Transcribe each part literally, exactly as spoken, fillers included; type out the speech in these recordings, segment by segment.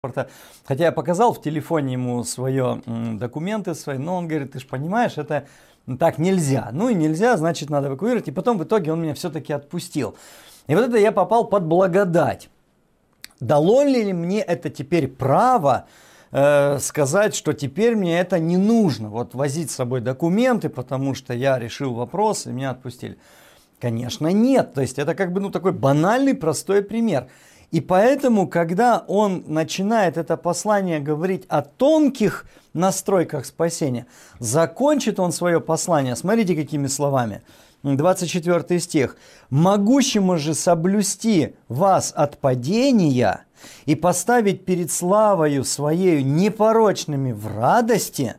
Хотя я показал в телефоне ему свои документы свои, но он говорит, ты же понимаешь, это так нельзя. Ну и нельзя, значит надо эвакуировать. И потом в итоге он меня все-таки отпустил. И вот это я попал под благодать. Дало ли мне это теперь право э, сказать, что теперь мне это не нужно, вот возить с собой документы, потому что я решил вопрос и меня отпустили? Конечно, нет. То есть это как бы ну, такой банальный, простой пример. И поэтому, когда он начинает это послание говорить о тонких настройках спасения, закончит он свое послание, смотрите какими словами, двадцать четвёртый стих. «Могущему же соблюсти вас от падения и поставить перед славою своею непорочными в радости,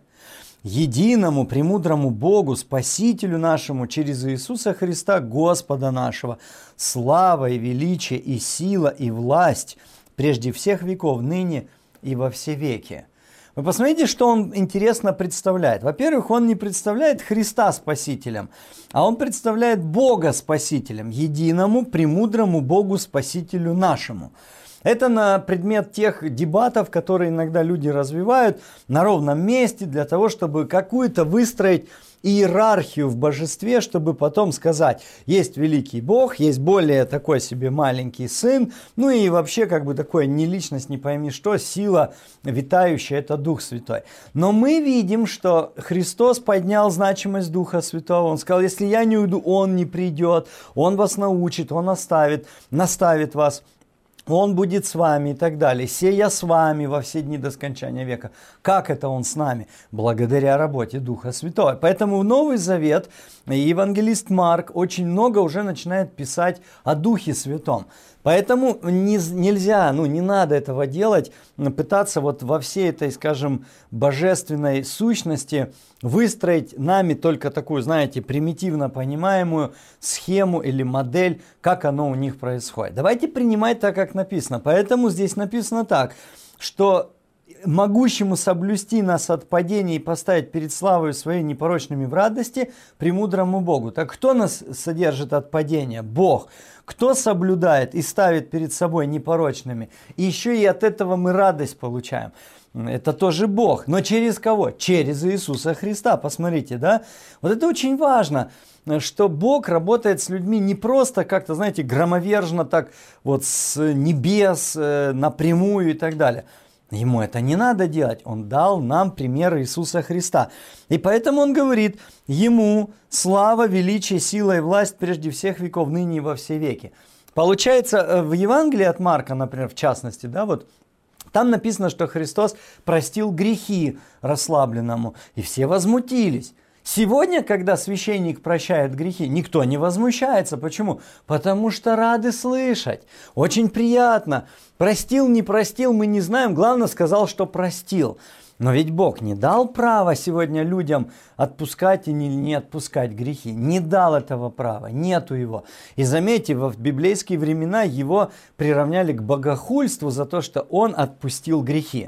единому, премудрому Богу, Спасителю нашему, через Иисуса Христа, Господа нашего, слава и величие и сила и власть прежде всех веков, ныне и во все веки». Вы посмотрите, что он интересно представляет. Во-первых, он не представляет Христа Спасителем, а он представляет Бога Спасителем, единому, премудрому Богу Спасителю нашему. Это на предмет тех дебатов, которые иногда люди развивают на ровном месте для того, чтобы какую-то выстроить иерархию в божестве, чтобы потом сказать, есть великий Бог, есть более такой себе маленький сын, ну и вообще как бы такое не личность, не пойми что, сила витающая, это Дух Святой. Но мы видим, что Христос поднял значимость Духа Святого, Он сказал, если я не уйду, Он не придет, Он вас научит, Он оставит, наставит вас. Он будет с вами и так далее. Сея с вами во все дни до скончания века. Как это Он с нами? Благодаря работе Духа Святого. Поэтому в Новый Завет евангелист Марк очень много уже начинает писать о Духе Святом. Поэтому не, нельзя, ну не надо этого делать, пытаться вот во всей этой, скажем, божественной сущности выстроить нами только такую, знаете, примитивно понимаемую схему или модель, как оно у них происходит. Давайте принимать так, как написано. Поэтому здесь написано так, что могущему соблюсти нас от падения и поставить перед славой своей непорочными в радости, премудрому Богу. Так кто нас содержит от падения? Бог. Кто соблюдает и ставит перед собой непорочными? И еще и от этого мы радость получаем. Это тоже Бог. Но через кого? Через Иисуса Христа. Посмотрите, да? Вот это очень важно, что Бог работает с людьми не просто как-то, знаете, громовержно так вот с небес напрямую и так далее. Ему это не надо делать. Он дал нам пример Иисуса Христа. И поэтому он говорит, ему слава, величие, сила и власть прежде всех веков, ныне и во все веки. Получается, в Евангелии от Марка, например, в частности, да, вот, там написано, что Христос простил грехи расслабленному, и все возмутились. Сегодня, когда священник прощает грехи, никто не возмущается. Почему? Потому что рады слышать. Очень приятно. Простил, не простил, мы не знаем. Главное, сказал, что простил. Но ведь Бог не дал права сегодня людям отпускать и не, не отпускать грехи. Не дал этого права, нету его. И заметьте, в библейские времена его приравняли к богохульству за то, что он отпустил грехи.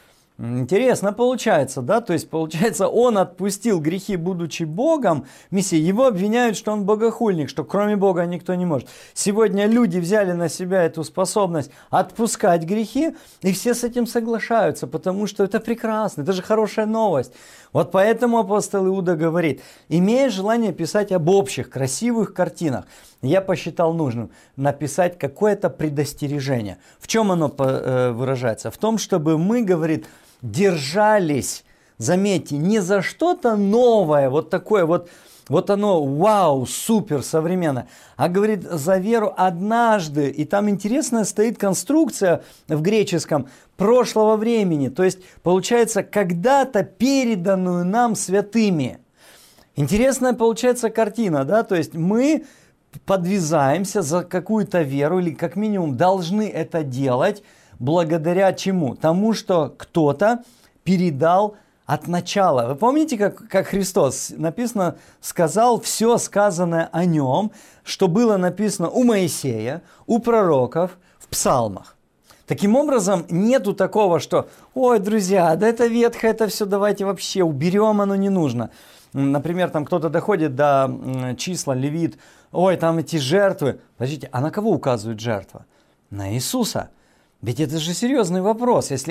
Интересно получается, да, то есть получается он отпустил грехи, будучи Богом, Мессия, его обвиняют, что он богохульник, что кроме Бога никто не может. Сегодня люди взяли на себя эту способность отпускать грехи, и все с этим соглашаются, потому что это прекрасно, это же хорошая новость. Вот поэтому апостол Иуда говорит, имея желание писать об общих, красивых картинах, я посчитал нужным написать какое-то предостережение. В чем оно выражается? В том, чтобы мы, говорит, держались, заметьте, не за что-то новое, вот такое вот, вот оно, вау, супер, современное, а говорит за веру однажды, и там интересная стоит конструкция в греческом прошлого времени, то есть получается когда-то переданную нам святыми. Интересная получается картина, да, то есть мы подвязаемся за какую-то веру или как минимум должны это делать благодаря чему? Тому, что кто-то передал от начала. Вы помните, как, как Христос, написано, сказал все сказанное о нем, что было написано у Моисея, у пророков, в псалмах. Таким образом, нету такого, что, ой, друзья, да это ветхое, это все давайте вообще уберем, оно не нужно. Например, там кто-то доходит до числа, Левит, ой, там эти жертвы. Подождите, а на кого указывает жертва? На Иисуса. Ведь это же серьезный вопрос. Если